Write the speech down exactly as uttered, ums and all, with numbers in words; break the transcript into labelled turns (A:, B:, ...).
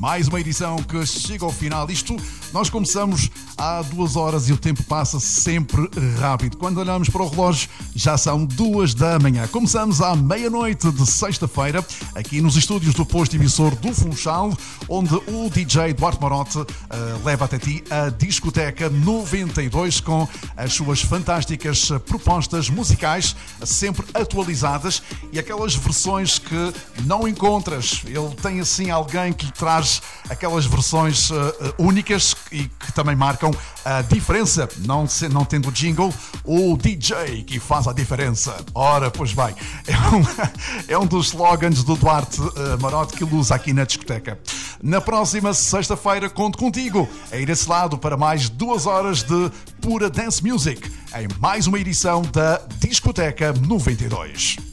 A: Mais uma edição que chega ao final. Isto, nós começamos há duas horas e o tempo passa sempre rápido. Quando olhamos para o relógio, já são duas da manhã. Começamos à meia-noite de sexta-feira, aqui nos estúdios do posto emissor do Funchal, onde o D J Duarte Marote uh, leva até ti a Discoteca noventa e dois com as suas fantásticas propostas musicais, sempre atualizadas e aquelas versões que não encontras. Ele tem assim alguém que lhe traz aquelas versões uh, únicas e que também marcam a diferença, não, se, não tendo jingle, o D J que faz a diferença. Ora, pois bem, é um, é um dos slogans do Duarte uh, Marote que ele usa aqui na discoteca. Na próxima sexta-feira conto contigo a ir esse lado para mais duas horas de pura dance music em mais uma edição da Discoteca noventa e dois.